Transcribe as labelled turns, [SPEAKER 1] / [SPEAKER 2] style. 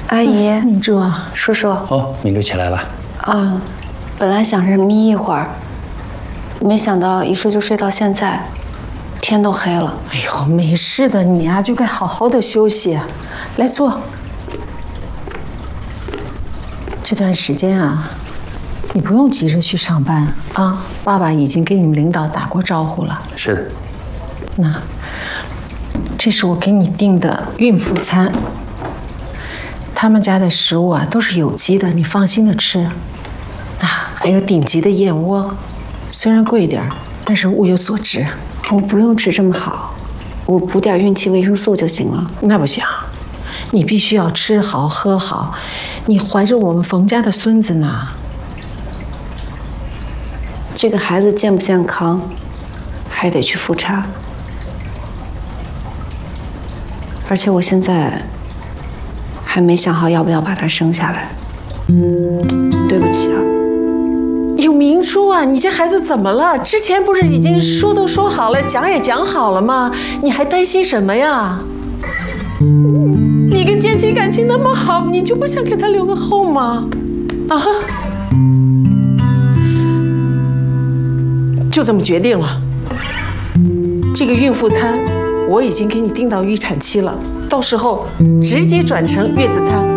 [SPEAKER 1] 阿姨，
[SPEAKER 2] 明珠啊，
[SPEAKER 1] 叔叔。
[SPEAKER 3] 哦，明珠起来了。
[SPEAKER 1] 啊，本来想着眯一会儿，没想到一睡就睡到现在，天都黑了。
[SPEAKER 2] 哎呦，没事的，你啊就该好好的休息。来坐。这段时间啊，你不用急着去上班啊，爸爸已经给你们领导打过招呼了。
[SPEAKER 3] 是的。
[SPEAKER 2] 那，这是我给你订的孕妇餐。他们家的食物啊都是有机的，你放心的吃。啊，还有顶级的燕窝，虽然贵一点，但是物有所值。
[SPEAKER 1] 我不用吃这么好，我补点孕期维生素就行了。
[SPEAKER 2] 那不行，你必须要吃好喝好。你怀着我们冯家的孙子呢。
[SPEAKER 1] 这个孩子健不健康，还得去复查。而且我现在还没想好要不要把他生下来。对不起啊。
[SPEAKER 2] 有明珠啊，你这孩子怎么了？之前不是已经说都说好了，讲也讲好了吗？你还担心什么呀？你跟建奇感情那么好，你就不想给他留个后吗？啊？就这么决定了。这个孕妇餐我已经给你定到预产期了，到时候直接转成月子餐。